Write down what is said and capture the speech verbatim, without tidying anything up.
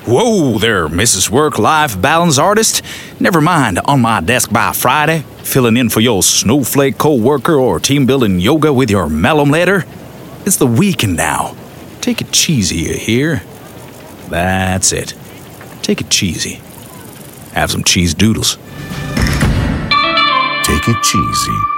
Whoa there, Missus Work-Life Balance Artist. Never mind on my desk by Friday, filling in for your snowflake co-worker or team-building yoga with your malum letter. It's the weekend now. Take it cheesy, you hear? That's it. Take it cheesy. Have some cheese doodles. Take it cheesy.